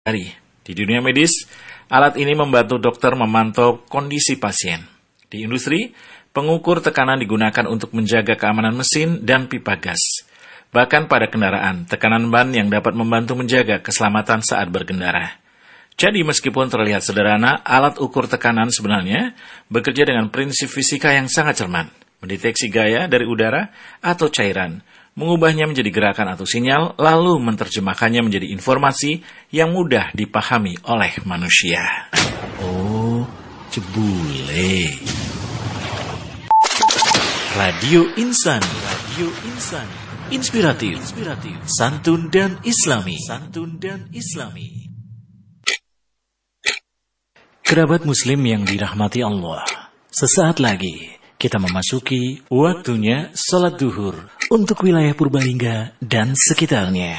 Di dunia medis, alat ini membantu dokter memantau kondisi pasien. Di industri, pengukur tekanan digunakan untuk menjaga keamanan mesin dan pipa gas. Bahkan pada kendaraan, tekanan ban yang dapat membantu menjaga keselamatan saat berkendara. Jadi meskipun terlihat sederhana, alat ukur tekanan sebenarnya bekerja dengan prinsip fisika yang sangat cermat. Mendeteksi gaya dari udara atau cairan, mengubahnya menjadi gerakan atau sinyal, lalu menerjemahkannya menjadi informasi yang mudah dipahami oleh manusia. Oh, jebule. Radio Insani. Inspiratif, santun dan islami. Kerabat muslim yang dirahmati Allah, sesaat lagi kita memasuki waktunya salat duhur untuk wilayah Purbalingga dan sekitarnya.